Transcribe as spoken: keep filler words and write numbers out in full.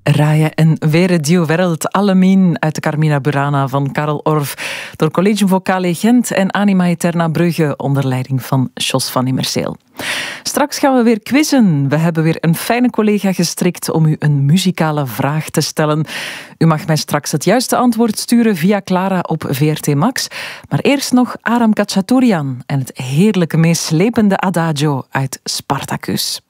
Raaien en Were Dio Wereld Allemin uit de Carmina Burana van Karel Orff door Collegium Vocale Gent en Anima Eterna Brugge onder leiding van Jos van Immerseel. Straks gaan we weer quizzen. We hebben weer een fijne collega gestrikt om u een muzikale vraag te stellen. U mag mij straks het juiste antwoord sturen via Clara op V R T Max. Maar eerst nog Aram Khachaturian en het heerlijke meeslepende Adagio uit Spartacus.